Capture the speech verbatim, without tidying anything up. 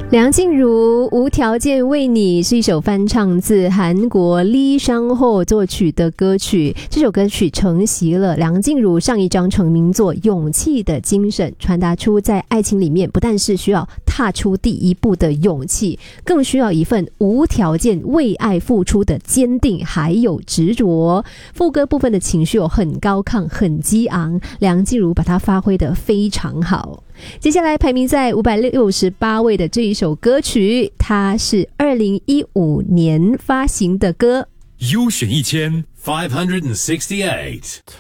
梁静茹无条件为你是一首翻唱自韩国李商厚作曲的歌曲，这首歌曲承袭了梁静茹上一张成名作勇气的精神，传达出在爱情里面不但是需要踏出第一步的勇气，更需要一份无条件为爱付出的坚定还有执着。副歌部分的情绪很高亢很激昂，梁静茹把它发挥得非常好。接下来排名在五百六十八位的这一首歌曲，它是二零一五年发行的歌， 优选一千 five hundred sixty-eight。